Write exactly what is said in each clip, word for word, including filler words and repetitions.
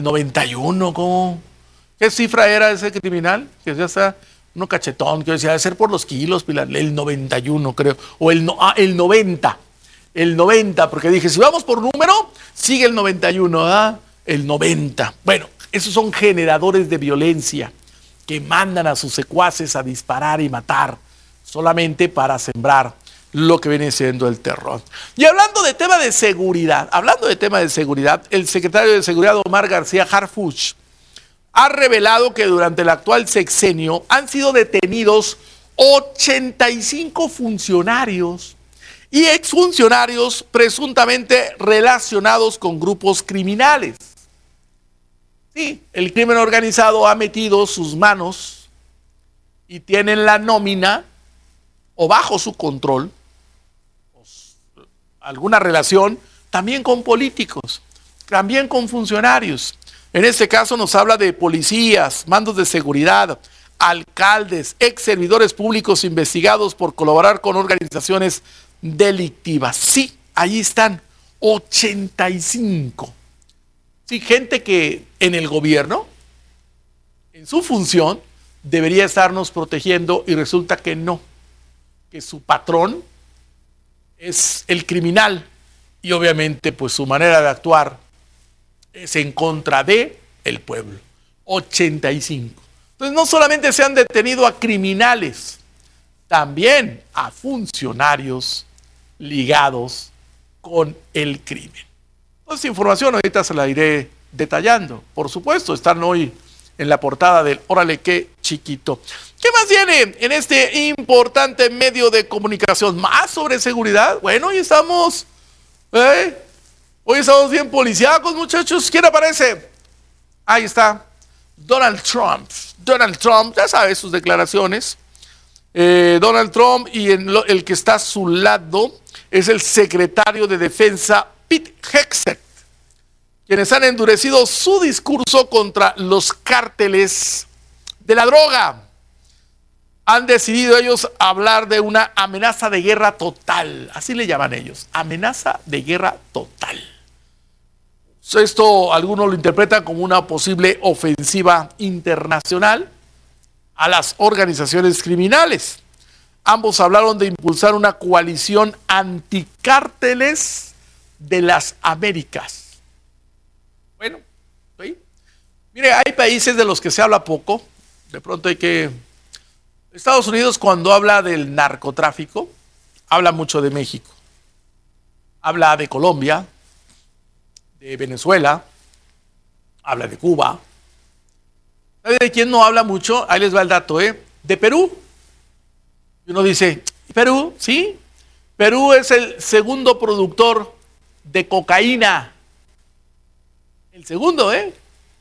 noventa y uno, ¿cómo? ¿Qué cifra era ese criminal? Que ya está uno cachetón, que decía, debe ser por los kilos, Pilar, el noventa y uno creo, o el, no, ah, el noventa, el noventa, porque dije, si vamos por número, sigue el noventa y uno, ¿ah? El noventa. Bueno, esos son generadores de violencia que mandan a sus secuaces a disparar y matar solamente para sembrar lo que viene siendo el terror. Y hablando de tema de seguridad, hablando de tema de seguridad, el secretario de Seguridad Omar García Harfuch ha revelado que durante el actual sexenio han sido detenidos ochenta y cinco funcionarios y exfuncionarios presuntamente relacionados con grupos criminales. Sí, el crimen organizado ha metido sus manos y tienen la nómina o bajo su control alguna relación también con políticos, también con funcionarios. En este caso nos habla de policías, mandos de seguridad, alcaldes, ex servidores públicos investigados por colaborar con organizaciones delictivas. Sí, ahí están, ochenta y cinco. Sí, gente que en el gobierno, en su función, debería estarnos protegiendo y resulta que no, que su patrón es el criminal y obviamente pues su manera de actuar es en contra de el pueblo. ochenta y cinco. Entonces no solamente se han detenido a criminales, también a funcionarios ligados con el crimen. Entonces información ahorita se la iré detallando. Por supuesto, están hoy en la portada del Órale qué chiquito. ¿Qué más viene en este importante medio de comunicación? ¿Más sobre seguridad? Bueno, hoy estamos, ¿eh? Hoy estamos bien policíacos, muchachos. ¿Quién aparece? Ahí está, Donald Trump. Donald Trump, ya sabe sus declaraciones. Eh, Donald Trump y en lo, el que está a su lado es el secretario de Defensa, Pete Hegseth, quienes han endurecido su discurso contra los cárteles de la droga. Han decidido ellos hablar de una amenaza de guerra total, así le llaman ellos, amenaza de guerra total. Esto algunos lo interpretan como una posible ofensiva internacional a las organizaciones criminales. Ambos hablaron de impulsar una coalición anticárteles de las Américas. Bueno, ¿sí? Mire, hay países de los que se habla poco. De pronto hay que... Estados Unidos, cuando habla del narcotráfico, habla mucho de México. Habla de Colombia, de Venezuela, habla de Cuba. ¿Sabe de quién no habla mucho? Ahí les va el dato, ¿eh? De Perú. Y uno dice, ¿Perú? Sí. Perú es el segundo productor de cocaína. El segundo, ¿eh?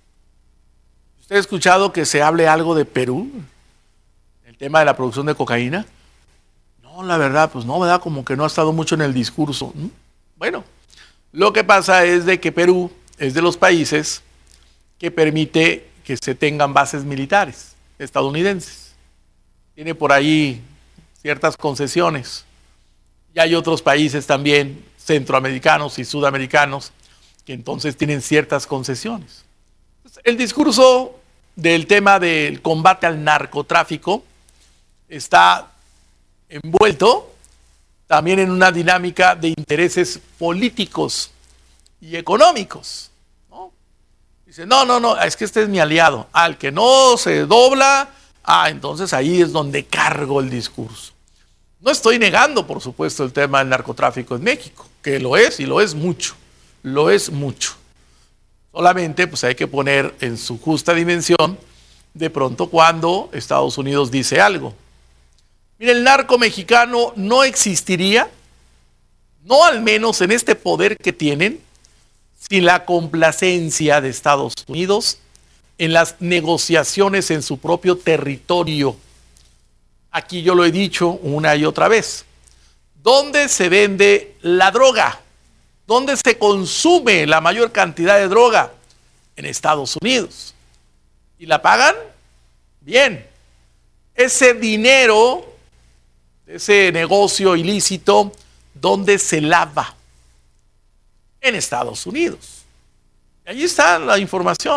¿Usted ha escuchado que se hable algo de Perú? El tema de la producción de cocaína. No, la verdad, pues no, ¿verdad? Como que no ha estado mucho en el discurso. Bueno, lo que pasa es de que Perú es de los países que permite que se tengan bases militares estadounidenses. Tiene por ahí ciertas concesiones. Y hay otros países también, centroamericanos y sudamericanos, que entonces tienen ciertas concesiones. El discurso del tema del combate al narcotráfico está envuelto también en una dinámica de intereses políticos y económicos, ¿no? Dice, no, no, no, es que este es mi aliado. Al que no se dobla, ah, entonces ahí es donde cargo el discurso. No estoy negando, por supuesto, el tema del narcotráfico en México, que lo es y lo es mucho, lo es mucho. Solamente pues hay que poner en su justa dimensión de pronto cuando Estados Unidos dice algo. Mire, el narco mexicano no existiría, no al menos en este poder que tienen, sin la complacencia de Estados Unidos en las negociaciones en su propio territorio. Aquí yo lo he dicho una y otra vez. ¿Dónde se vende la droga? ¿Dónde se consume la mayor cantidad de droga? En Estados Unidos. ¿Y la pagan? Bien. Ese dinero, ese negocio ilícito, ¿dónde se lava? En Estados Unidos. Allí está la información.